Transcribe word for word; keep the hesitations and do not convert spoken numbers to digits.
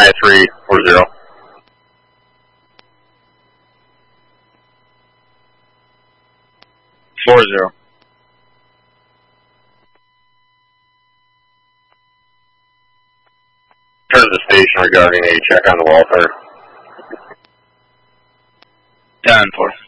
nine three four zero. Four zero. Turn to the station regarding a check on the welfare. Ten four.